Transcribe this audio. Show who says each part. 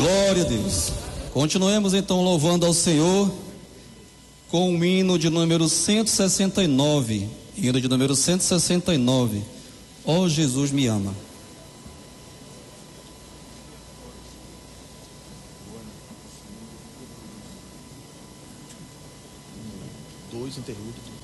Speaker 1: Glória a Deus. Continuemos então louvando ao Senhor com o hino de número 169. Hino de número 169. Ó Jesus me ama.
Speaker 2: Dois interlúdios.